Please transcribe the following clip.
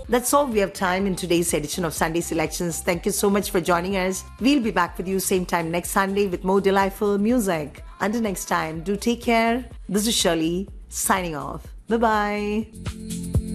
That's all we have time in today's edition of Sunday Selections. Thank you so much for joining us. We'll be back with you same time next Sunday with more delightful music. Until next time, do take care. This is Shirley signing off. Bye-bye.